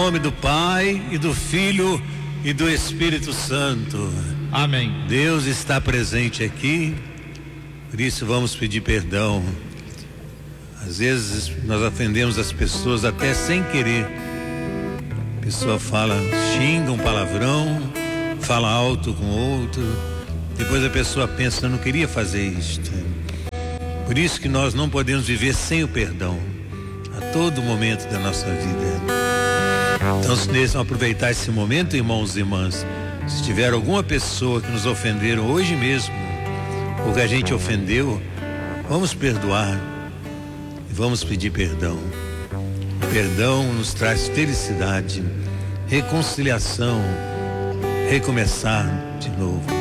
nome do Pai e do Filho e do Espírito Santo. Amém. Deus está presente aqui, por isso vamos pedir perdão. Às vezes nós ofendemos as pessoas até sem querer. A pessoa fala, xinga um palavrão, fala alto com o outro, depois a pessoa pensa, eu não queria fazer isto. Por isso que nós não podemos viver sem o perdão a todo momento da nossa vida. Então, se nós aproveitar esse momento, irmãos e irmãs, se tiver alguma pessoa que nos ofenderam hoje mesmo, ou que a gente ofendeu, vamos perdoar e vamos pedir perdão. O perdão nos traz felicidade, reconciliação, recomeçar de novo.